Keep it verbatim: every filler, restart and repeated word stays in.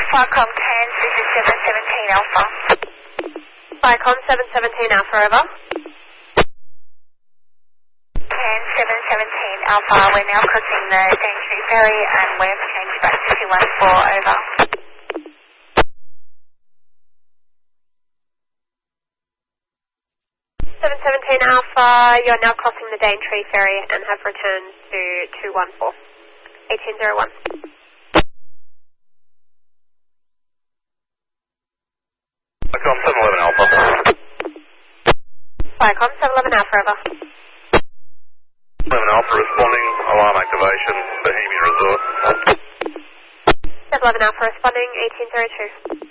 Falcom Cairns, this is seven seventeen Alpha. Falcom seven seventeen Alpha, over. Cairns seven seventeen Alpha, we're now crossing the Daintree Ferry and we've changed back to two one four, over. seven seventeen Alpha, you're now crossing the Daintree Ferry and have returned to two one four, eighteen oh one. Falcom seven eleven Alpha. Falcom seven eleven Alpha, over. eleven Alpha responding, alarm activation, Bohemian Resort. seven eleven Alpha responding, eighteen oh two.